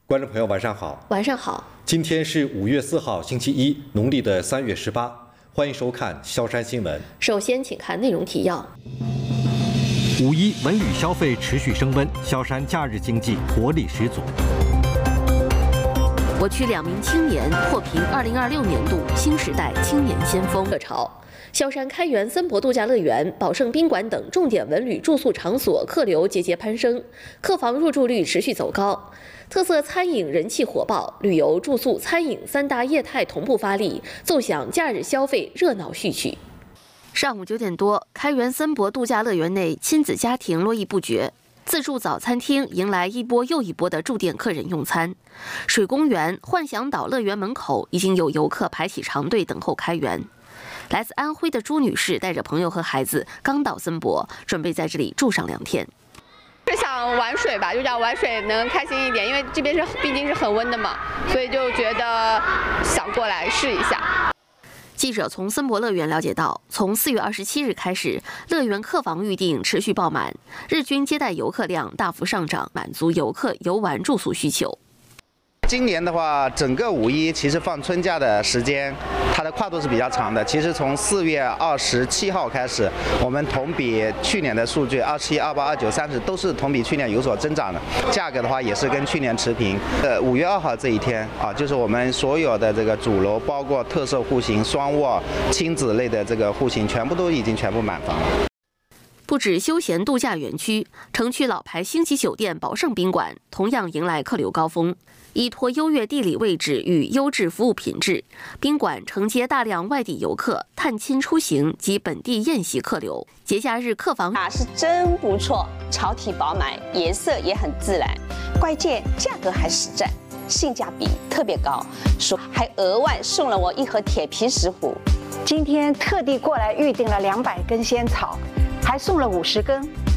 观众朋友，晚上好。 晚上好。 今天是5月4号，星期一，农历的3月18。欢迎收看萧山新闻。 首先，请看内容提要。 5·1文旅消费持续升温，萧山假日经济活力十足。 我区2名青年获评2026年度新时代青年先锋热潮。萧山开元森博度假乐园、宝盛宾馆等重点文旅住宿场所客流节节攀升，客房入住率持续走高。特色餐饮人气火爆，旅游、住宿、餐饮3大业态同步发力，奏响假日消费热闹序曲。上午9点多，开元森博度假乐园内亲子家庭络绎不绝。自助早餐厅迎来一波又一波的驻店客人用餐，水公园、幻想岛乐园门口已经有游客排起长队等候开园。来自安徽的朱女士带着朋友和孩子刚到森博，准备在这里住上2天。 是想玩水吧，就想玩水能开心一点，因为这边毕竟是很温的嘛，所以就觉得想过来试一下。 记者从森博乐园了解到，从4月27日开始，乐园客房预订持续爆满，日均接待游客量大幅上涨，满足游客游玩住宿需求。 今年的话，整个5·1其实放春假的时间，它的跨度是比较长的。其实从4月27号开始，我们同比去年的数据27、28、29、30都是同比去年有所增长的。价格的话也是跟去年持平。5月2号这一天啊，就是我们所有的这个主楼，包括特色户型、双卧、亲子类的这个户型，全部满房了。 不止休闲度假园区，城区老牌星级酒店宝盛宾馆同样迎来客流高峰。依托优越地理位置与优质服务品质，宾馆承接大量外地游客、探亲出行及本地宴席客流。节假日客房是真不错，潮体饱满，颜色也很自然，关键价格还实在，性价比特别高，还额外送了我1盒铁皮石斛。 今天特地过来预定了200根仙草，还送了50根。